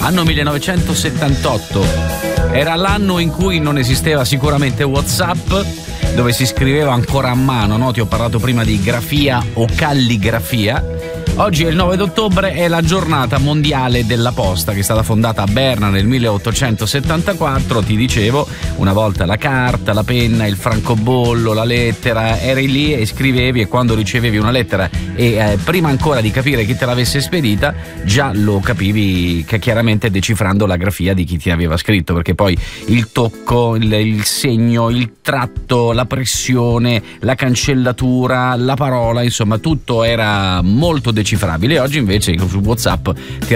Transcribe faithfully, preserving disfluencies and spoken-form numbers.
Anno millenovecentosettantotto. Era l'anno in cui non esisteva sicuramente WhatsApp, dove si scriveva ancora a mano, no? Ti ho parlato prima di grafia o calligrafia. Oggi è il nove d'ottobre, è la giornata mondiale della posta, che è stata fondata a Berna nel milleottocentosettantaquattro. Ti dicevo, una volta la carta, la penna, il francobollo, la lettera, eri lì e scrivevi, e quando ricevevi una lettera e eh, prima ancora di capire chi te l'avesse spedita, già lo capivi che chiaramente decifrando la grafia di chi ti aveva scritto, perché poi il tocco, il, il segno, il tratto, la pressione, la cancellatura, la parola, insomma tutto era molto decifrabile. Oggi invece su WhatsApp ti